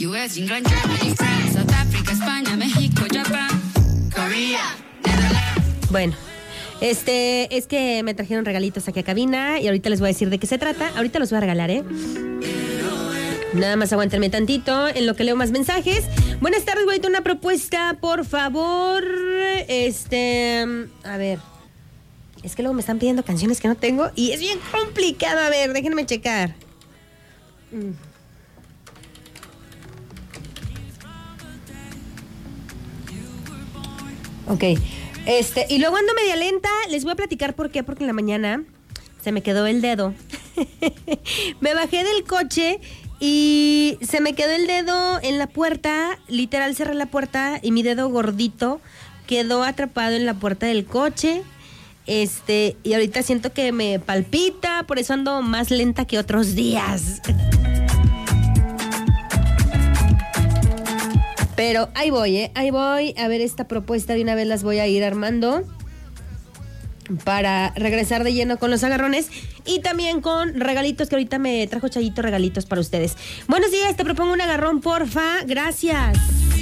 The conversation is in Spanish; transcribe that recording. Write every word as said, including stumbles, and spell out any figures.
U S, England, Germany, France, South Africa, España, México, Japón, Corea, Netherlands. Bueno, este, es que me trajeron regalitos aquí a cabina y ahorita les voy a decir de qué se trata. Ahorita los voy a regalar, ¿eh? Nada más aguántenme tantito en lo que leo más mensajes. Buenas tardes, güey, una propuesta, por favor. Este, a ver. Es que luego me están pidiendo canciones que no tengo y es bien complicado. A ver, déjenme checar. Mm. Ok, este, y luego ando media lenta. Les voy a platicar por qué, porque en la mañana se me quedó el dedo. Me bajé del coche y se me quedó el dedo en la puerta. Literal cerré la puerta y mi dedo gordito quedó atrapado en la puerta del coche. Este, y ahorita siento que me palpita, por eso ando más lenta que otros días. Pero ahí voy, ¿eh? Ahí voy. A ver, esta propuesta de una vez las voy a ir armando para regresar de lleno con los agarrones y también con regalitos que ahorita me trajo Chayito, regalitos para ustedes. Buenos días, te propongo un agarrón, porfa. Gracias.